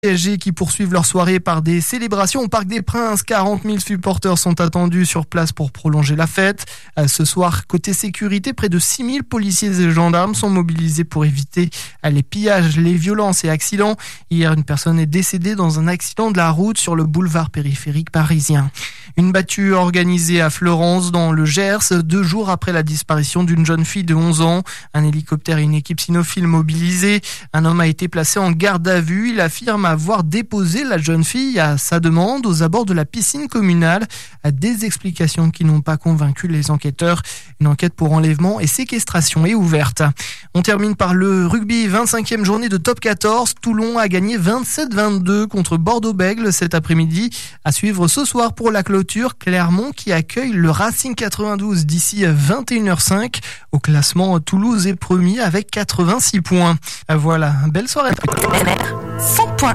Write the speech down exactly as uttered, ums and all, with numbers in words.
P S G qui poursuivent leur soirée par des célébrations au Parc des Princes. quarante mille supporters sont attendus sur place pour prolonger la fête. Ce soir, côté sécurité, près de six mille policiers et gendarmes sont mobilisés pour éviter les pillages, les violences et accidents. Hier, une personne est décédée dans un accident de la route sur le boulevard périphérique parisien. Une battue organisée à Fleurance dans le Gers, deux jours après la disparition d'une jeune fille de onze ans. Un hélicoptère et une équipe cynophile mobilisés. Un homme a été placé en garde à vue. Il affirme avoir déposé la jeune fille à sa demande aux abords de la piscine communale. Des explications qui n'ont pas convaincu les enquêteurs. Une enquête pour enlèvement et séquestration est ouverte. On termine par le rugby, vingt-cinquième journée de top quatorze. Toulon a gagné vingt-sept vingt-deux contre Bordeaux-Bègles cet après-midi. À suivre ce soir pour la clôture, Clermont qui accueille le Racing quatre-vingt-douze d'ici vingt et une heures cinq. Au classement, Toulouse est premier avec quatre-vingt-six points. Voilà, belle soirée. cent points.